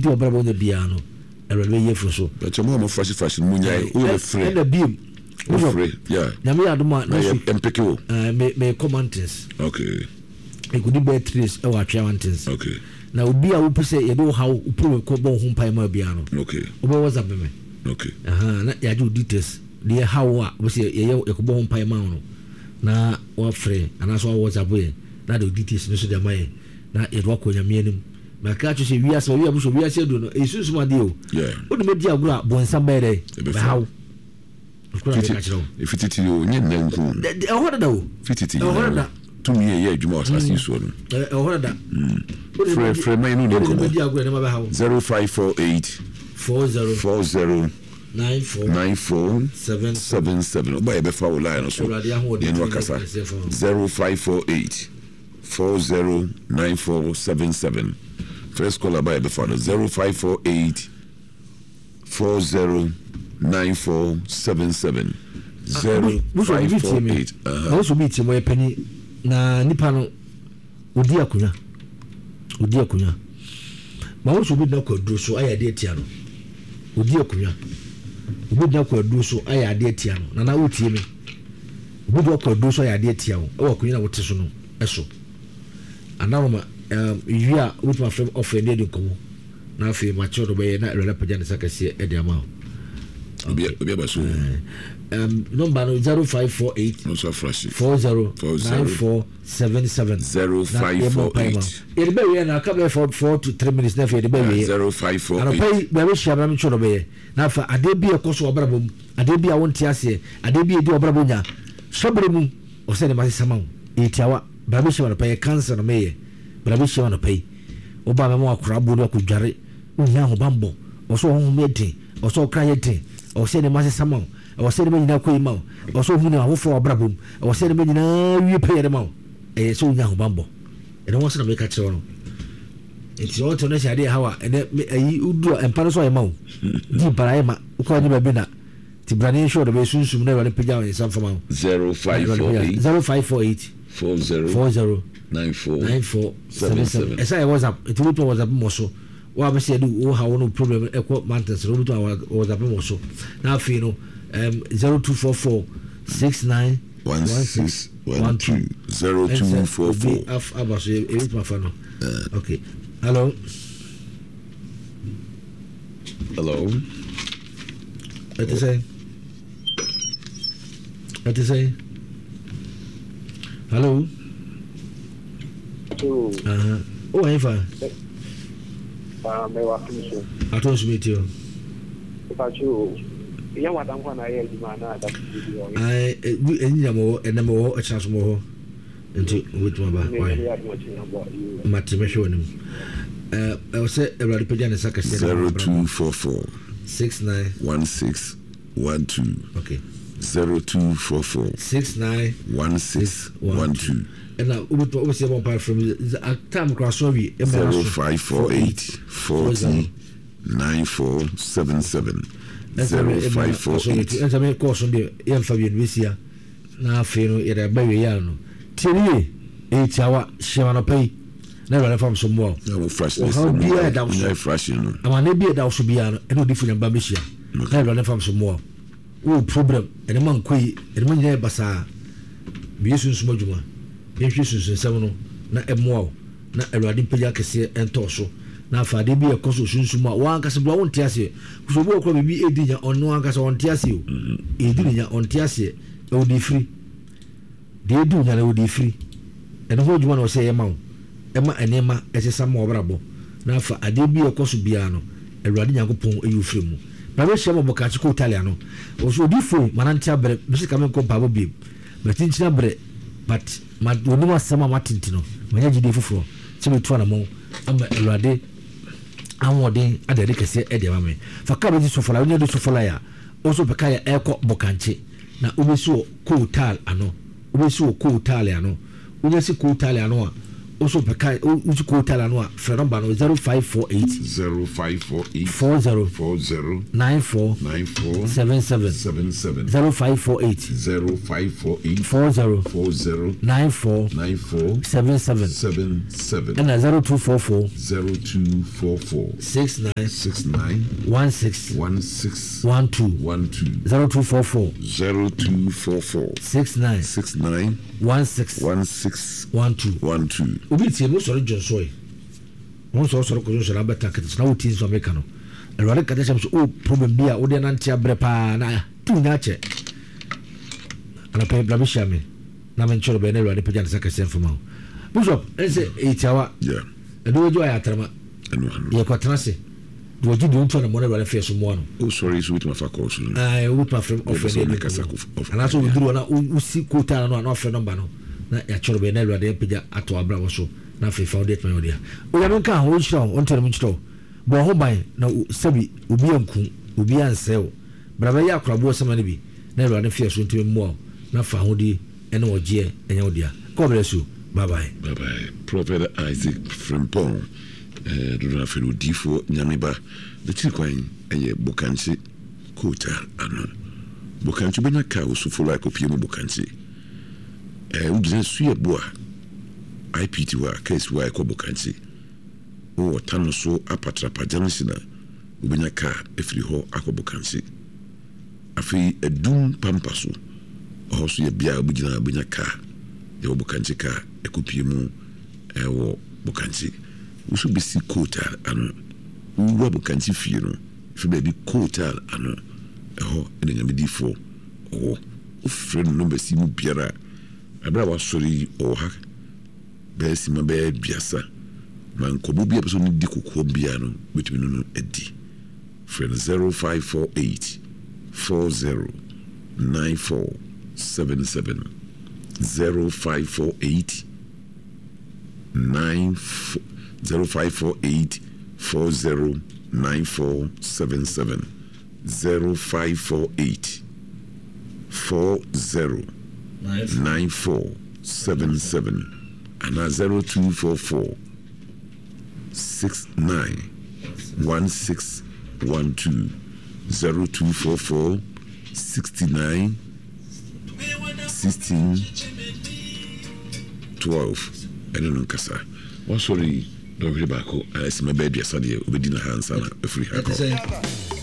di obrabo de bia no erebe ye fro so but mo fresh munyai o free and the beam free yeah na me adoma na MPK me comments okay e could be trees e wa twantins okay na obi a wo pese ye do how pro ko bon ho pai ma bia no okay obo WhatsApp me okay na ya ju details de how a wo se ye ko bon ho pai ma no na wa free ana so WhatsApp ye na the details no so de mai na e ro ko nyame anim na ka chu se wi asa wi abuso wi asa do no e sunsu ma de o yeah o de media agura bon samba de how fititi o nyen na nku e hoda da o fititi e hoda to me ye adwuma asasi so no e hoda free mai no ko media agura na ma ba how 0548 40 9477 oba ebe fa line no so yen wakasa 0548 409477 first caller by ebe fa no 0548 409477 0548 also meet mo epani na nipa no odi akunya ma also bi na kwaduro so ayade atia no odi akunya obi na kwaduro so ayade atia no na wotie me obi na kwaduro so ayade atia wo e akunya na wote so no eso anaroma yia with my friend of any de komo na afi ma chodo be na rela paja ne sakase e de ama obi abaso number 0548 no so flash 409477 0548 e be we na ka be for 4 to 3 minutes na fe de be we 0548 ana pay be we share na chodo be na fa ade bi e koso obrabom ade bi a wonti ase ade bi e di obrabom nya sobre mu o se de ma sama e tiawa ba be share na pay cancer na me ba be share na pay o ba me mo akura bu do ko dware unya ho bambo o so ho meti o so kra yeti o se de ma sama o se de me nyina ko ima o so hu na ho fo obrabom o se de me nyina wi pay de ma e so unya ho bambo e no won me ka kire no enti o to na sha de hawa e ayi udu empare so ma di para ma ko ni ba bi na ti brani show de be sunsum na wale pija on some fama 0548 40 9477 esa e WhatsApp it will be WhatsApp mo so wa be say do ha no problem e ko mountains ro to WhatsApp mo so na afi no 0244 69 1612 0244 abaso e bit ma fa no okay hello what you say hello oh hey fa me wa kinso atos meet you pacho ya wadan kwa na ye juma na da video ai enyamo enamo chance mo nti with my ba matime show nim I say everybody page na sakase 0244 69 1612 okay 0244 69 1612 and now we say one part from the time cross over 0548 40 9477 0548 and some course on the young Fabian Visia na fino ira baby yano tiri e chawa shimano pay never from some more no fresh how be that no fresh no am na be that so biano and no different bamishia never from some more o problem and man koi and man ya basa bi sunsu madwuma bi sunsu nsem no na emo na awade pagya kese entoso na afade bi ekoso sunsu ma wa ankase blo won tiase so bo okro bi edinya onno ankase won tiase o edinya on tiase e odi free de edunya na odi free eno ho dwuma no se yema o ema enema esesa ma obrabo na afa ade bi ekoso bia no awade nyakopon eyu free mu ba be shemo boka chiko italiano o so di fo manantia bre bisi kamen ko babo bi betinchina bre but ma wonu asama matintino manya gidi fufuro sebe to na mo ama elwade anwode adere kese ede ma me fa ka be so fola onye do so fola ya o so be ka ya eko bokanche na obesi o ko tal ano obesi o ko tal ano onye si ko tal ano a also peka uju ko tala no a frɛ number no 0548 40 94 77 0548 40 94 77 and 0244 69 16 12 0244 69 16 12 obi tie no sɔre Johnsoy mo sɔre ko sɔre abata kete na wuti nso meka no ɛware kete sɛm so o problem bi a wo de nante abre pa na tu na che ana pe bla bishia me na men choro be na ɛware pagya nsa kese mfama ho bishop ense etiawa edo ojo ayatrama ye kwatena se do ji do ntwa na mo na ɛware fe so mo no oh sorry so with my faculty with my friend of and so we do na usi quota no na offer number no na ya choro be na ɛware pagya ato abra wo so na fe foundation my odia o ya menka ho chiro on tere mo chiro bo ho ban na sabi obi anku obi ansɛw braba ya akrabo sema ne bi na ɛware fe so ntimi mo na fa ho di ene ogie enya odia God bless you. Bye bye. Prophet Isaac Frimpong do na felu difo nyameba the chikwan eye bokanchi kota ano bokanchi benya ka usufo like opie mu bokanchi ugire suye boa IPT wa case wa ko bokanchi o tano so apatra pajansina ubenya ka efiri ho akobokanchi afi edum pampaso o so ye bia ubugina ubenya ka ye bokanchi ka ekopie mu wo bokanchi usu bisi kota ano uwa bokanchi fie no fi baby kota ano eho ene nyamedifo o friend no besi mu biara abra wa sori o ha besi ma be biasa man ko bo bia person ni di kokko bia no betimi no edi friend 0548 40 9477 0548 0548 40 9477 0548 40 9477 and 0244 69 1612 0244 69 16 12 and no kasa what sorry don't worry back I see my baby asade obedi na hansa na free